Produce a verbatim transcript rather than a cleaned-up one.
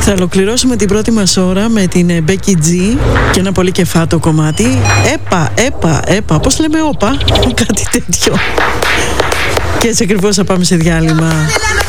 Θα ολοκληρώσουμε την πρώτη μας ώρα με την Becky G και ένα πολύ κεφάτο κομμάτι. Έπα, έπα, έπα, πώς λέμε όπα, κάτι τέτοιο. Και έτσι ακριβώς θα πάμε σε διάλειμμα.